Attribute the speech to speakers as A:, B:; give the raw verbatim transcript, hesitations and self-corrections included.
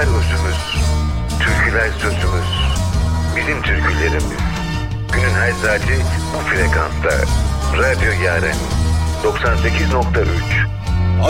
A: özümüz, türküler sözümüz, bizim türkülerimiz. Günün her saati bu frekansta. Radyo Yaren doksan sekiz nokta üç.